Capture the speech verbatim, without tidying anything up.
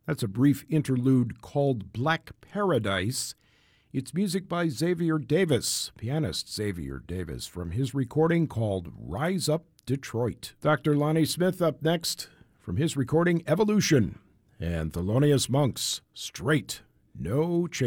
That's a brief interlude called Black Paradise. It's music by Xavier Davis, pianist Xavier Davis, from his recording called Rise Up Detroit. Doctor Lonnie Smith up next from his recording Evolution, and Thelonious Monk's Straight No Chaser.